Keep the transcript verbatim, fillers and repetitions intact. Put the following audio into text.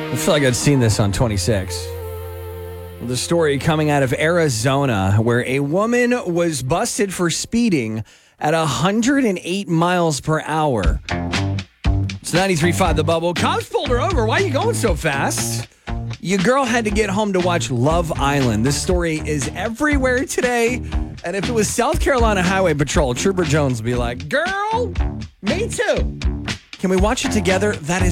I feel like I'd seen this on twenty-six. The story coming out of Arizona, where a woman was busted for speeding at one hundred eight miles per hour. It's ninety-three point five The Bubble. Cops pulled her over. Why are you going so fast? Your girl had to get home to watch Love Island. This story is everywhere today. And if it was South Carolina Highway Patrol, Trooper Jones would be like, girl, me too. Can we watch it together? That is